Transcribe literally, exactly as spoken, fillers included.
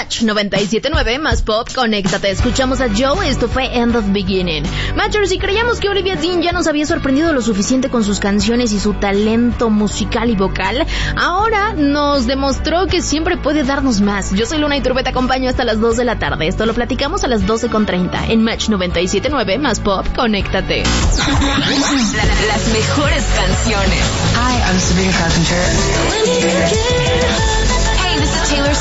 Match noventa y siete punto nueve más pop, conéctate. Escuchamos a Joe, esto fue End of Beginning. Matchers, si creíamos que Olivia Dean ya nos había sorprendido lo suficiente con sus canciones y su talento musical y vocal, ahora nos demostró que siempre puede darnos más. Yo soy Luna y Turbe, te acompaño hasta las dos de la tarde. Esto lo platicamos a las doce con treinta en Match noventa y siete punto nueve más pop, conéctate. La, las mejores canciones. Hi, I'm Sabrina Carpenter. Hey, this is Taylor